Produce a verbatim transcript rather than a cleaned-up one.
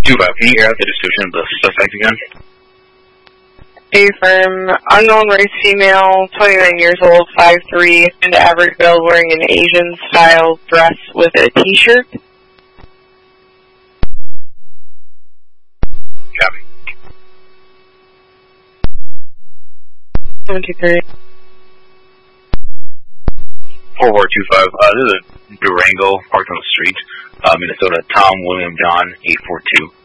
Two five. Can you hear out the description of the suspect again? A-firm, unknown race female, twenty-nine years old, five three, and average build, wearing an Asian-style dress with a T-shirt. Copy. seven two three. four four two five. Uh, this is a Durango parked on the street. Uh, Minnesota. Tom William John eight four two.